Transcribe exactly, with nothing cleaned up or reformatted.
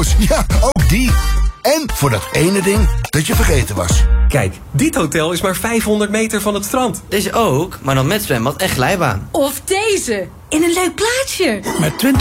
Ja, ook die. En voor dat ene ding dat je vergeten was. Kijk, dit hotel is maar vijfhonderd meter van het strand. Deze ook, maar dan met zwembad en glijbaan. Of deze, in een leuk plaatsje. Met twintig